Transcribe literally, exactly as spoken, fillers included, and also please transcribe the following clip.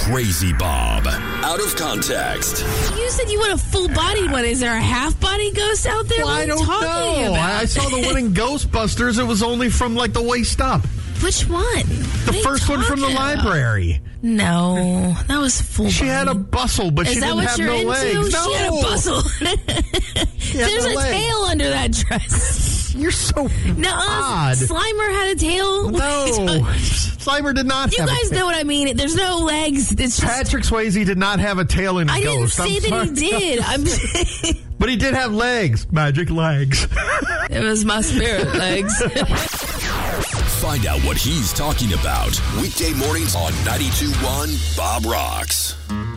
Crazy Bob. Out of context. You said you want a full-bodied one. Is there a half-body ghost out there? Well, what I are you don't talking know. about? I saw the one in Ghostbusters. It was only from like the waist up. Which one? The first one from the library. No, that was full. She had a bustle, but Is she that didn't what have you're no into? legs. She had a No. bustle. had There's no a legs. tail under that dress. You're so No, odd. Slimer had a tail. No, Slimer did not You have guys a tail. know what I mean. There's no legs. It's just, Patrick Swayze did not have a tail in I didn't Ghost. say I'm that sorry. he did. I'm. But he did have legs. Magic legs. It was my spirit legs. Find out what he's talking about. Weekday mornings on ninety-two point one Bob Rocks.